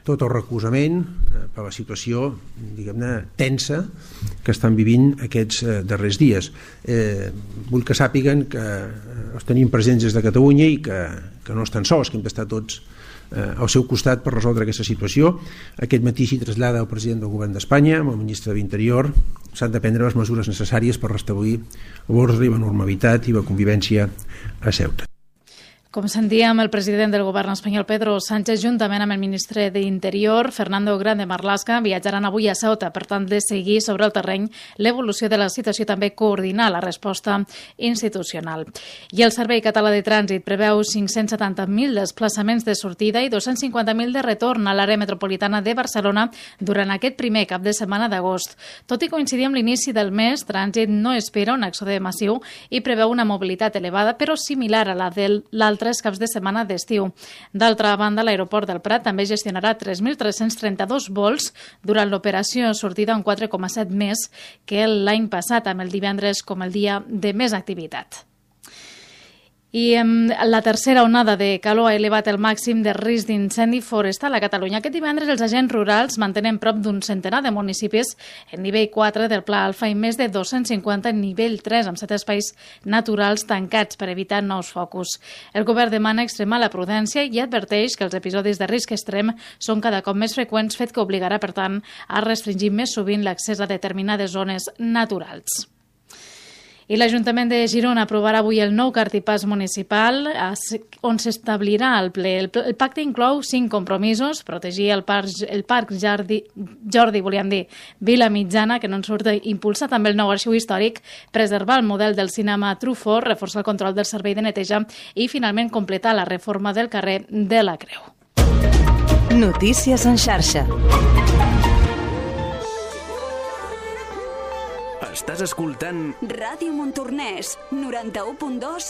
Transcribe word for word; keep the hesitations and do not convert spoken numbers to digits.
tot el recolzament per la situació, diguem-ne, tensa que estan vivint aquests darrers dies. Eh, vull que sàpiguen que els tenim presents des de Catalunya i que, que no estan sols, que hem d'estar tots al seu costat per resoldre aquesta situació. Aquest matí s'hi trasllada el president del govern d'Espanya, amb el ministre de l'Interior. S'han de prendre les mesures necessàries per restablir l'ordre i la normalitat i la convivència a Ceuta. Com sentíem, el president del govern espanyol, Pedro Sánchez, juntament amb el ministre d'Interior, Fernando Grande Marlaska, viatjaran avui a Ceuta per tant de seguir sobre el terreny l'evolució de la situació i també coordinar la resposta institucional. I el Servei Català de Trànsit preveu cinc-cents setanta mil desplaçaments de sortida i dos-cents cinquanta mil de retorn a l'àrea metropolitana de Barcelona durant aquest primer cap de setmana d'agost. Tot i coincidir amb l'inici del mes, Trànsit no espera un èxode massiu i preveu una mobilitat elevada, però similar a la de l'altre tres caps de setmana d'estiu. D'altra banda, l'aeroport del Prat també gestionarà tres mil tres-cents trenta-dos vols durant l'operació sortida, un quatre coma set més que l'any passat, amb el divendres com el dia de més activitat. I la tercera onada de calor ha elevat el màxim de risc d'incendi forestal a Catalunya. Aquest divendres els agents rurals mantenen prop d'un centenar de municipis en nivell quatre del Pla Alfa i més de dos-cents cinquanta en nivell tres, amb set espais naturals tancats per evitar nous focus. El govern demana extremar la prudència i adverteix que els episodis de risc extrem són cada cop més freqüents, fet que obligarà, per tant, a restringir més sovint l'accés a determinades zones naturals. I l'Ajuntament de Girona aprovarà avui el nou cartipàs municipal on s'establirà el ple. El pacte inclou cinc compromisos: protegir el parc, el parc Jordi, Jordi, volíem dir, Vila Mitjana, que no en surt, impulsar també el nou arxiu històric, preservar el model del cinema Truffaut, reforçar el control del servei de neteja i, finalment, completar la reforma del carrer de la Creu. Notícies en xarxa. Estàs escoltant Ràdio Montornès, noranta-u punt dos